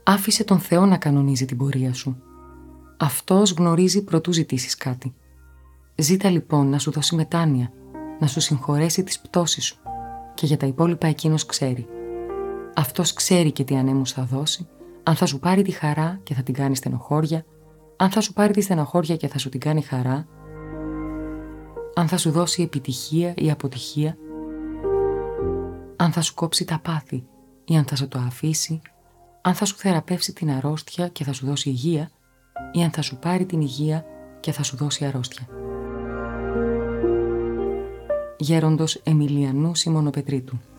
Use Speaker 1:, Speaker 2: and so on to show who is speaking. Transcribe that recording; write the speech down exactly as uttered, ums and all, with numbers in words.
Speaker 1: Άφησε τον Θεό να κανονίζει την πορεία σου. Αυτός γνωρίζει προτού ζητήσεις κάτι. Ζήτα λοιπόν να σου δώσει μετάνοια, να σου συγχωρέσει τις πτώσεις σου και για τα υπόλοιπα εκείνος ξέρει. Αυτός ξέρει και τι ανέμους θα δώσει, αν θα σου πάρει τη χαρά και θα την κάνει στενοχώρια, αν θα σου πάρει τη στενοχώρια και θα σου την κάνει χαρά, αν θα σου δώσει επιτυχία ή αποτυχία, αν θα σου κόψει τα πάθη ή αν θα σου το αφήσει, αν θα σου θεραπεύσει την αρρώστια και θα σου δώσει υγεία ή αν θα σου πάρει την υγεία και θα σου δώσει αρρώστια. Γέροντος Εμιλιανού Σιμωνοπετρίτου.